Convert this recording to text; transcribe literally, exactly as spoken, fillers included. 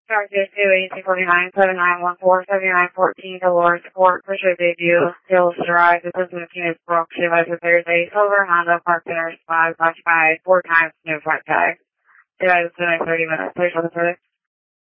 Star two two eighty forty-nine seven nine one four seventy nine fourteen Dolores Support for show debut. Hills arrived at this mechanic Brook Shiva for Thursday. Silver Honda Park Center five slash five four times no flight tag. It has been thirty minutes. Please for the